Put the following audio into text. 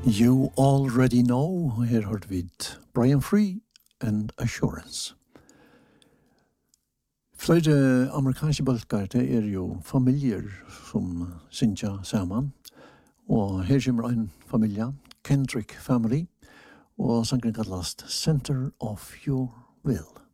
You already know, her hørte vi Brian Free and Assurance. Flere amerikanske balkar, det jo familier som synger sammen. Og her kommer en familie, Kendrick Family, og sangren kallast Center of Your Will.